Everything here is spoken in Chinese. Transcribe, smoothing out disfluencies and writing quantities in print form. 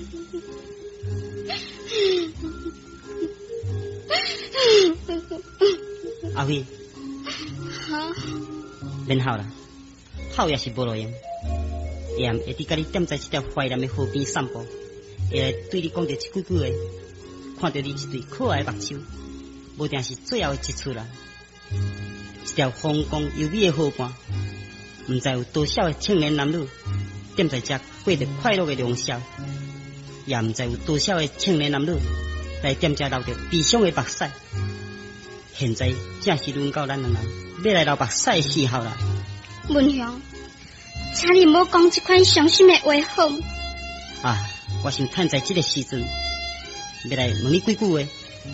阿辉，免好啦，好也是无路用。盐会伫甲你踮在这条怀念的河边散步，会来对你讲着一句句话，看到你一对可爱的目睭，无定是最后的一出啦。一条风光优美的河畔，唔知有多少的青年男女踮在这过着快乐的良宵，也唔知有多少的青年男女来踮这流着悲伤的目屎。现在正是轮到咱两人要来流目屎的时候啦。 文雄，请你莫讲这款伤心的话好。 啊，我想趁在这个时阵，要来问你几句话。